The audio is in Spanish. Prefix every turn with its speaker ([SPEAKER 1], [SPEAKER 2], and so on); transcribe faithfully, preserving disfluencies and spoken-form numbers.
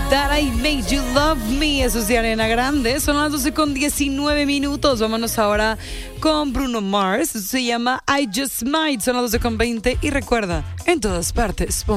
[SPEAKER 1] That I Made You Love Me. Eso es de Ariana Grande. Son las doce con diecinueve minutos. Vámonos ahora con Bruno Mars. Se llama I Just Might. Son las doce con veinte. Y recuerda, en todas partes, pon